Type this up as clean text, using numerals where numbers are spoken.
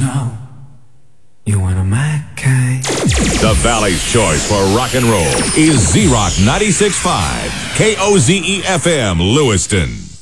know you one of my kind. The Valley's choice for rock and roll is Z-Rock 96.5, KOZE-FM, Lewiston.